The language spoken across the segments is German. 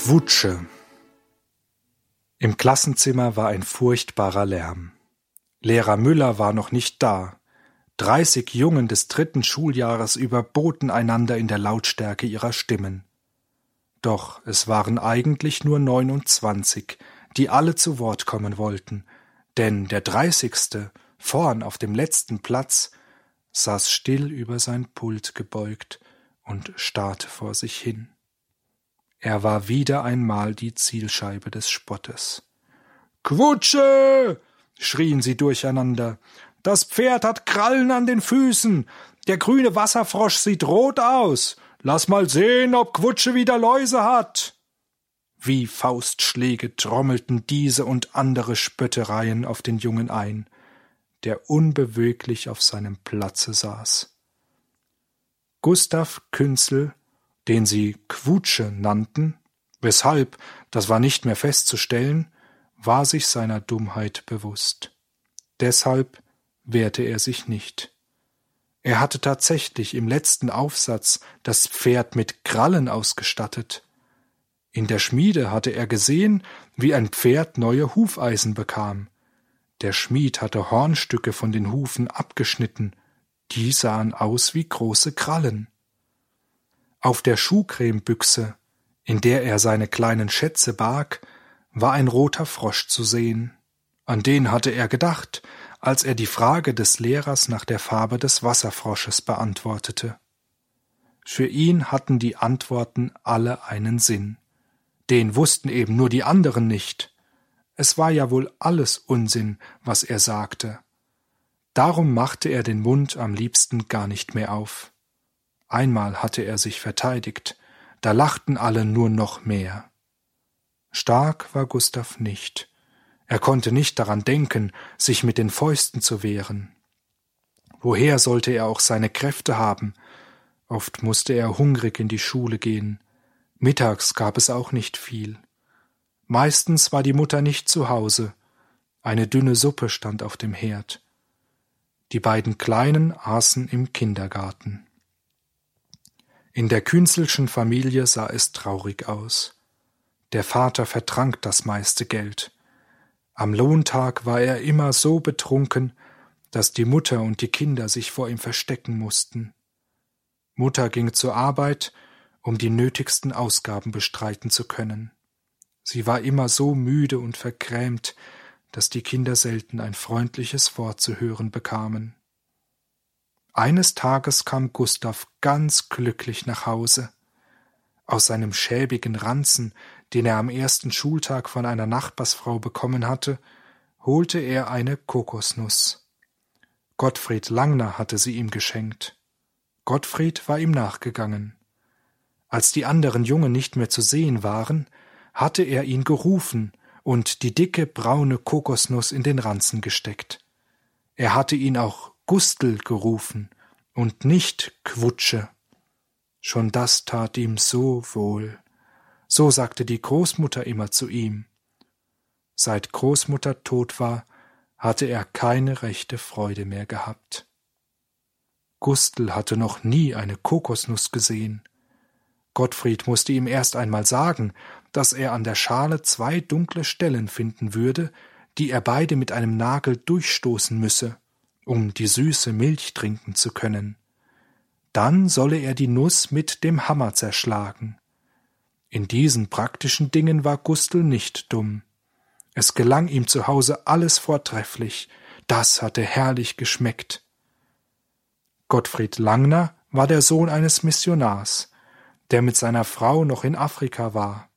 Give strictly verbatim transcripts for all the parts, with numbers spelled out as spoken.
Kwutsche. Im Klassenzimmer war ein furchtbarer Lärm. Lehrer Müller war noch nicht da. Dreißig Jungen des dritten Schuljahres überboten einander in der Lautstärke ihrer Stimmen. Doch es waren eigentlich nur neunundzwanzig, die alle zu Wort kommen wollten, denn der Dreißigste, vorn auf dem letzten Platz, saß still über sein Pult gebeugt und starrte vor sich hin. Er war wieder einmal die Zielscheibe des Spottes. »Kwutsche!« schrien sie durcheinander. »Das Pferd hat Krallen an den Füßen. Der grüne Wasserfrosch sieht rot aus. Lass mal sehen, ob Kwutsche wieder Läuse hat.« Wie Faustschläge trommelten diese und andere Spöttereien auf den Jungen ein, der unbeweglich auf seinem Platze saß. Gustav Künzel, den sie Kwutsche nannten, weshalb, das war nicht mehr festzustellen, war sich seiner Dummheit bewusst. Deshalb wehrte er sich nicht. Er hatte tatsächlich im letzten Aufsatz das Pferd mit Krallen ausgestattet. In der Schmiede hatte er gesehen, wie ein Pferd neue Hufeisen bekam. Der Schmied hatte Hornstücke von den Hufen abgeschnitten, die sahen aus wie große Krallen. Auf der Schuhcremebüchse, in der er seine kleinen Schätze barg, war ein roter Frosch zu sehen. An den hatte er gedacht, als er die Frage des Lehrers nach der Farbe des Wasserfrosches beantwortete. Für ihn hatten die Antworten alle einen Sinn. Den wussten eben nur die anderen nicht. Es war ja wohl alles Unsinn, was er sagte. Darum machte er den Mund am liebsten gar nicht mehr auf. Einmal hatte er sich verteidigt, da lachten alle nur noch mehr. Stark war Gustav nicht. Er konnte nicht daran denken, sich mit den Fäusten zu wehren. Woher sollte er auch seine Kräfte haben? Oft musste er hungrig in die Schule gehen. Mittags gab es auch nicht viel. Meistens war die Mutter nicht zu Hause. Eine dünne Suppe stand auf dem Herd. Die beiden Kleinen aßen im Kindergarten. In der Künzelschen Familie sah es traurig aus. Der Vater vertrank das meiste Geld. Am Lohntag war er immer so betrunken, dass die Mutter und die Kinder sich vor ihm verstecken mussten. Mutter ging zur Arbeit, um die nötigsten Ausgaben bestreiten zu können. Sie war immer so müde und vergrämt, dass die Kinder selten ein freundliches Wort zu hören bekamen. Eines Tages kam Gustav ganz glücklich nach Hause. Aus seinem schäbigen Ranzen, den er am ersten Schultag von einer Nachbarsfrau bekommen hatte, holte er eine Kokosnuss. Gottfried Langner hatte sie ihm geschenkt. Gottfried war ihm nachgegangen. Als die anderen Jungen nicht mehr zu sehen waren, hatte er ihn gerufen und die dicke braune Kokosnuss in den Ranzen gesteckt. Er hatte ihn auch Gustl gerufen und nicht Kwutsche. Schon das tat ihm so wohl. So sagte die Großmutter immer zu ihm. Seit Großmutter tot war, hatte er keine rechte Freude mehr gehabt. Gustl hatte noch nie eine Kokosnuss gesehen. Gottfried musste ihm erst einmal sagen, dass er an der Schale zwei dunkle Stellen finden würde, die er beide mit einem Nagel durchstoßen müsse, um die süße Milch trinken zu können. Dann solle er die Nuss mit dem Hammer zerschlagen. In diesen praktischen Dingen war Gustl nicht dumm. Es gelang ihm zu Hause alles vortrefflich, das hatte herrlich geschmeckt. Gottfried Langner war der Sohn eines Missionars, der mit seiner Frau noch in Afrika war.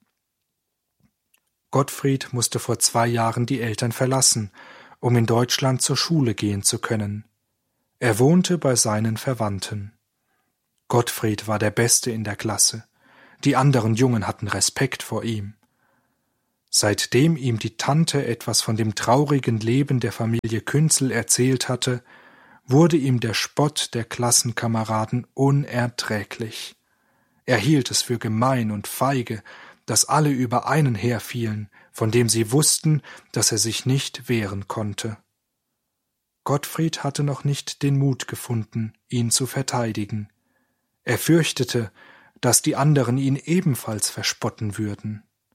Gottfried musste vor zwei Jahren die Eltern verlassen, um in Deutschland zur Schule gehen zu können. Er wohnte bei seinen Verwandten. Gottfried war der Beste in der Klasse. Die anderen Jungen hatten Respekt vor ihm. Seitdem ihm die Tante etwas von dem traurigen Leben der Familie Künzel erzählt hatte, wurde ihm der Spott der Klassenkameraden unerträglich. Er hielt es für gemein und feige, dass alle über einen herfielen, von dem sie wussten, dass er sich nicht wehren konnte. Gottfried hatte noch nicht den Mut gefunden, ihn zu verteidigen. Er fürchtete, dass die anderen ihn ebenfalls verspotten würden.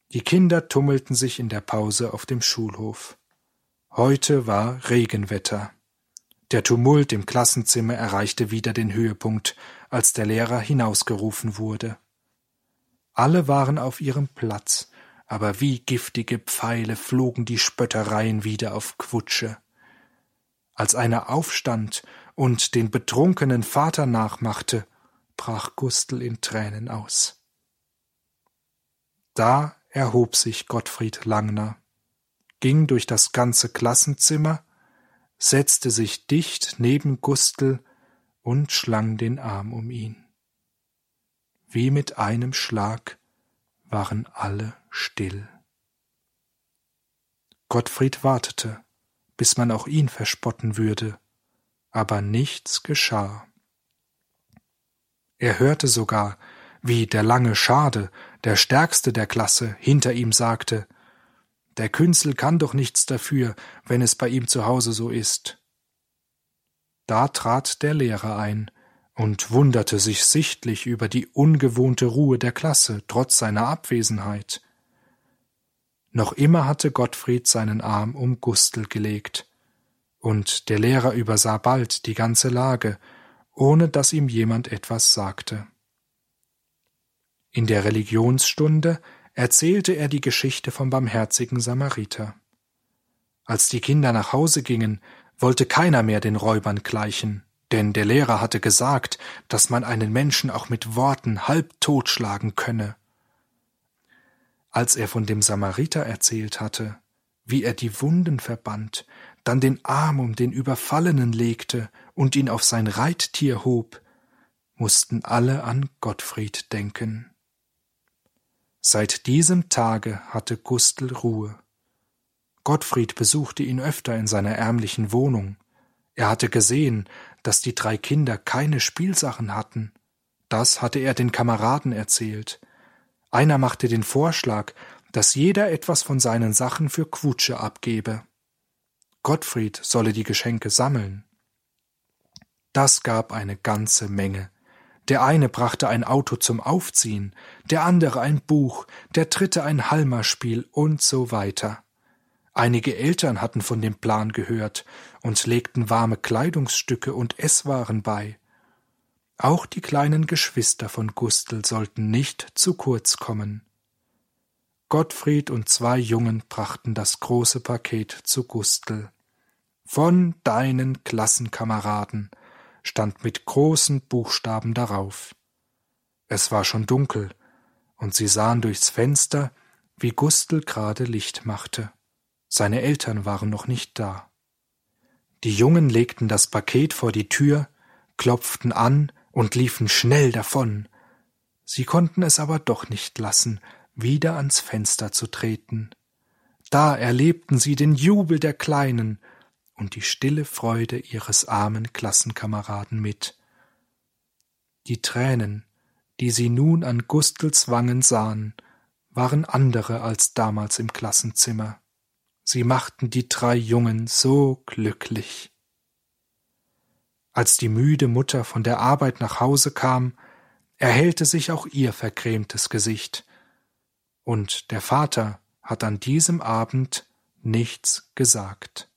Die Kinder tummelten sich in der Pause auf dem Schulhof. Heute war Regenwetter. Der Tumult im Klassenzimmer erreichte wieder den Höhepunkt, als der Lehrer hinausgerufen wurde. Alle waren auf ihrem Platz, aber wie giftige Pfeile flogen die Spöttereien wieder auf Quutsche. Als einer aufstand und den betrunkenen Vater nachmachte, brach Gustl in Tränen aus. Da erhob sich Gottfried Langner, ging durch das ganze Klassenzimmer, setzte sich dicht neben Gustl und schlang den Arm um ihn. Wie mit einem Schlag waren alle still. Gottfried wartete, bis man auch ihn verspotten würde, aber nichts geschah. Er hörte sogar, wie der lange Schade, der stärkste der Klasse, hinter ihm sagte: »Der Künzel kann doch nichts dafür, wenn es bei ihm zu Hause so ist.« Da trat der Lehrer ein und wunderte sich sichtlich über die ungewohnte Ruhe der Klasse trotz seiner Abwesenheit. Noch immer hatte Gottfried seinen Arm um Gustl gelegt, und der Lehrer übersah bald die ganze Lage, ohne dass ihm jemand etwas sagte. In der Religionsstunde erzählte er die Geschichte vom barmherzigen Samariter. Als die Kinder nach Hause gingen, wollte keiner mehr den Räubern gleichen, denn der Lehrer hatte gesagt, dass man einen Menschen auch mit Worten halb totschlagen könne. Als er von dem Samariter erzählt hatte, wie er die Wunden verband, dann den Arm um den Überfallenen legte und ihn auf sein Reittier hob, mussten alle an Gottfried denken. Seit diesem Tage hatte Gustl Ruhe. Gottfried besuchte ihn öfter in seiner ärmlichen Wohnung. Er hatte gesehen, dass die drei Kinder keine Spielsachen hatten. Das hatte er den Kameraden erzählt. Einer machte den Vorschlag, dass jeder etwas von seinen Sachen für Quutsche abgebe. Gottfried solle die Geschenke sammeln. Das gab eine ganze Menge. Der eine brachte ein Auto zum Aufziehen, der andere ein Buch, der dritte ein Halmerspiel und so weiter. Einige Eltern hatten von dem Plan gehört und legten warme Kleidungsstücke und Esswaren bei. Auch die kleinen Geschwister von Gustl sollten nicht zu kurz kommen. Gottfried und zwei Jungen brachten das große Paket zu Gustl. »Von deinen Klassenkameraden«, stand mit großen Buchstaben darauf. Es war schon dunkel, und sie sahen durchs Fenster, wie Gustl gerade Licht machte. Seine Eltern waren noch nicht da. Die Jungen legten das Paket vor die Tür, klopften an und liefen schnell davon. Sie konnten es aber doch nicht lassen, wieder ans Fenster zu treten. Da erlebten sie den Jubel der Kleinen und die stille Freude ihres armen Klassenkameraden mit. Die Tränen, die sie nun an Gustls Wangen sahen, waren andere als damals im Klassenzimmer. Sie machten die drei Jungen so glücklich. Als die müde Mutter von der Arbeit nach Hause kam, erhellte sich auch ihr vergrämtes Gesicht, und der Vater hat an diesem Abend nichts gesagt.